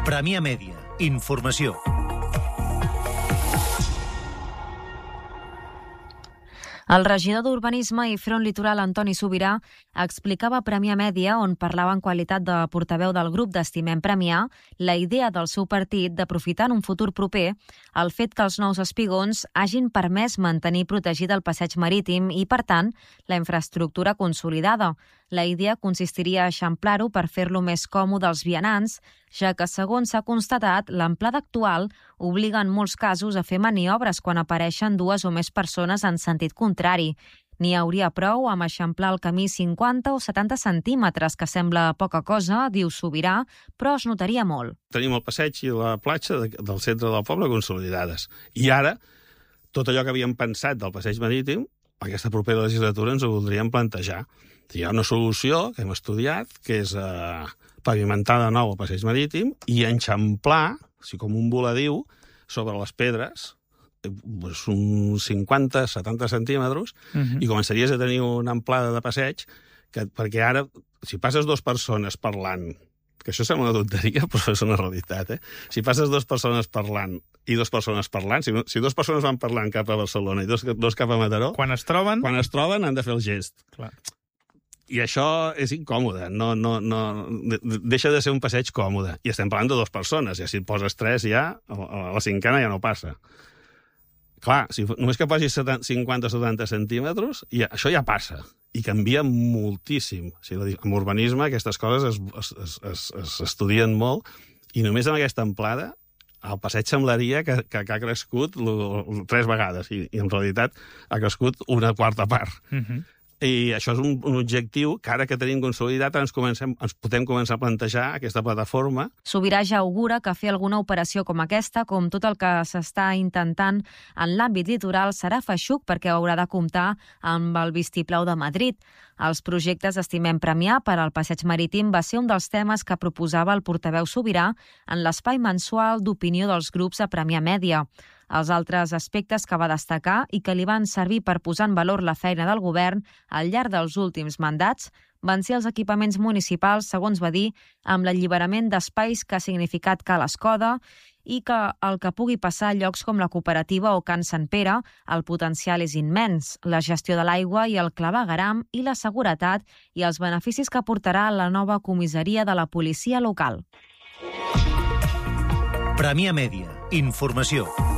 Premià Mèdia. Informació. El regidor d'Urbanisme i Front Litoral, Antoni Subirà, explicava a Premià Mèdia, on parlava en qualitat de portaveu del grup d'Estimem Premià, la idea del seu partit d'aprofitar en un futur proper el fet que els nous espigons hagin permès mantenir protegit el passeig marítim i, per tant, la infraestructura consolidada. La idea consistiria a eixamplar-ho per fer-lo més còmode als vianants, ja que, segons s'ha constatat, l'amplada actual obliga en molts casos a fer maniobres quan apareixen dues o més persones en sentit contrari. N'hi hauria prou amb eixamplar el camí 50 o 70 centímetres, que sembla poca cosa, diu Subirà, però es notaria molt. Tenim el passeig i la platja del centre del poble consolidades. I ara, tot allò que havíem pensat del passeig marítim, aquesta propera legislatura ens ho voldríem plantejar. Hi ha una solució que hem estudiat, que és pavimentar de nou el passeig marítim i enxamplar, així com un voladiu, sobre les pedres, uns 50-70 centímetres, i començaries a tenir una amplada de passeig, perquè ara, si passes dues persones parlant, que això sembla una tonteria, però és una realitat, Si passes dues persones parlant i dues persones parlant, si dues persones van parlant cap a Barcelona i dos cap a Mataró, quan es troben han de fer el gest. Clar. I això és incòmode, deixa de ser un passeig còmode. I estem parlant de dues persones, i si et poses tres ja, a la cinquena ja no passa. Clar, si només que posis 50 o 70 centímetres, això ja passa, i canvia moltíssim. O sigui, en urbanisme aquestes coses es estudien molt, i només amb aquesta amplada el passeig semblaria que ha crescut 3 vegades, i en realitat ha crescut una quarta part. I això és un objectiu que ara que tenim consolidat ens podem començar a plantejar aquesta plataforma. Subirà ja augura que fer alguna operació com aquesta, com tot el que s'està intentant en l'àmbit litoral, serà feixuc perquè haurà de comptar amb el vistiplau de Madrid. Els projectes Estimem Premià per al passeig marítim va ser un dels temes que proposava el portaveu Subirà en l'espai mensual d'opinió dels grups a Premià Mèdia. Els altres aspectes que va destacar i que li van servir per posar en valor la feina del govern al llarg dels últims mandats van ser els equipaments municipals, segons va dir, amb l'alliberament d'espais que ha significat Ca l'Escoda i que el que pugui passar a llocs com la Cooperativa o Can Sant Pere, el potencial és immens, la gestió de l'aigua i el clavegueram i la seguretat i els beneficis que aportarà la nova comissaria de la policia local. Premià Mèdia. Informació.